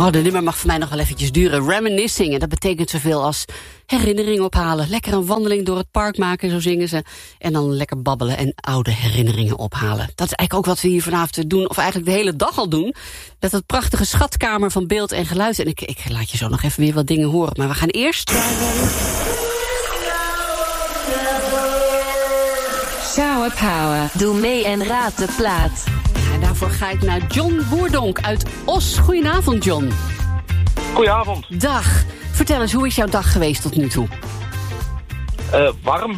Oh, de nummer mag voor mij nog wel eventjes duren. Reminiscing, en dat betekent zoveel als herinneringen ophalen. Lekker een wandeling door het park maken, zo zingen ze. En dan lekker babbelen en oude herinneringen ophalen. Dat is eigenlijk ook wat we hier vanavond doen, of eigenlijk de hele dag al doen. Met dat prachtige schatkamer van beeld en geluid. En ik laat je zo nog even weer wat dingen horen. Maar we gaan eerst... Shower Power. Doe mee en raad de plaat. En daarvoor ga ik naar John Boerdonk uit Os. Goedenavond, John. Goedenavond. Dag. Vertel eens, hoe is jouw dag geweest tot nu toe? Warm.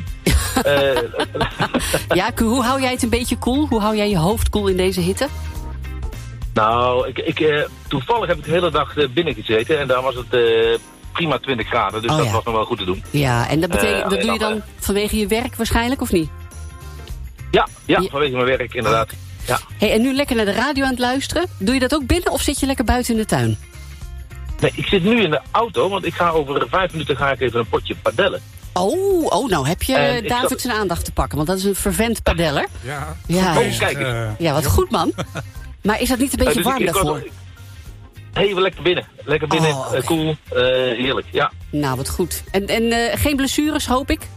Ja, hoe hou jij het een beetje koel? Hoe hou jij je hoofd koel in deze hitte? Nou, toevallig heb ik de hele dag binnen gezeten en daar was het prima 20 graden. Dus dat was nog wel goed te doen. Ja, en dat betekent, dat doe je dan vanwege je werk waarschijnlijk, of niet? Ja, vanwege mijn werk inderdaad. Ja. Hey, en nu lekker naar de radio aan het luisteren. Doe je dat ook binnen of zit je lekker buiten in de tuin? Nee, ik zit nu in de auto, want ik ga over 5 minuten even een potje padellen. Oh, nou heb je David zijn aandacht te pakken, want dat is een fervent padeller. Ja. Kijk. Ja, wat goed, man. Maar is dat niet een beetje warm daarvoor? Even lekker binnen. Lekker binnen, cool, heerlijk, ja. Nou, wat goed. En geen blessures, hoop ik?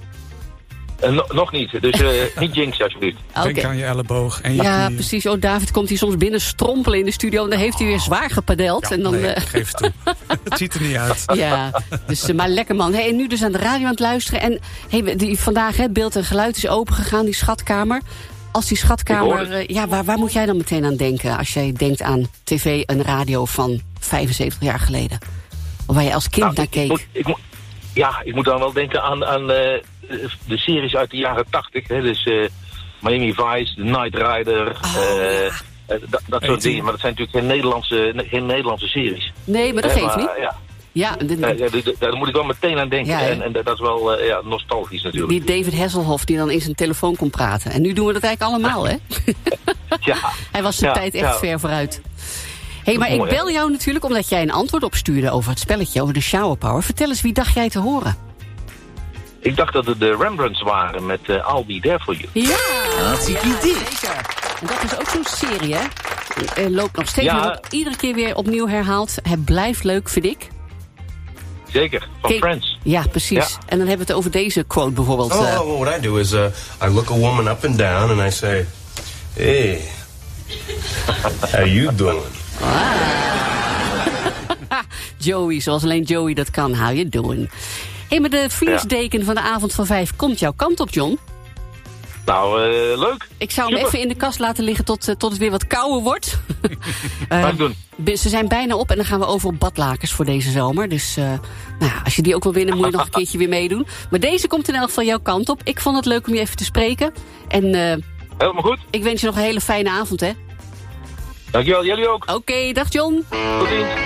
Nog niet, dus niet jinx alsjeblieft. Denk aan je elleboog en je knie. Precies. Oh, David komt hier soms binnen strompelen in de studio en dan heeft hij weer zwaar gepadeld. Ja, en dan, geef het toe. Het ziet er niet uit. Ja, dus, maar lekker man. Hey, en nu dus aan de radio aan het luisteren. En vandaag, beeld en geluid is opengegaan, die schatkamer. Als die schatkamer, waar moet jij dan meteen aan denken als jij denkt aan tv en radio van 75 jaar geleden? Of waar je als kind naar keek? Ik moet dan wel denken aan de series uit de jaren 80. Hè? Dus Miami Vice, The Knight Rider, dat soort dingen. Maar dat zijn natuurlijk geen Nederlandse series. Nee, maar dat geeft niet. Daar moet ik wel meteen aan denken. Ja, en dat is wel nostalgisch natuurlijk. Die David Hasselhoff die dan in zijn telefoon kon praten. En nu doen we dat eigenlijk allemaal, hè? Ja. Hij was zijn tijd echt ver vooruit. Maar ik bel jou natuurlijk omdat jij een antwoord opstuurde over het spelletje, over de Shower Power. Vertel eens, wie dacht jij te horen? Ik dacht dat het de Rembrandts waren met I'll Be There For You. Ja, zeker. En dat is ook zo'n serie, hè? Loopt nog steeds, wordt iedere keer weer opnieuw herhaald. Het blijft leuk, vind ik. Zeker, van Friends. Ja, precies. Ja. En dan hebben we het over deze quote bijvoorbeeld. What I do is I look a woman up and down and I say, hey, how you doing? Joey, zoals alleen Joey dat kan. How you doing? Maar de vliesdeken van de avond van 5 komt jouw kant op, John. Nou, leuk. Ik zou hem even in de kast laten liggen tot het weer wat kouder wordt. Ga ik doen. Ze zijn bijna op en dan gaan we over op badlakens voor deze zomer. Dus als je die ook wil winnen, moet je nog een keertje weer meedoen. Maar deze komt in elk geval jouw kant op. Ik vond het leuk om je even te spreken. En helemaal goed. Ik wens je nog een hele fijne avond, hè. Dankjewel, jullie ook. Oké, dag John. Tot ziens.